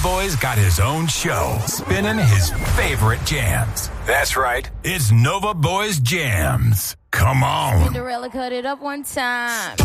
Boy's got his own show, spinning his favorite jams. That's right, it's Nova Boys Jams. Come on. Cinderella cut it up one time.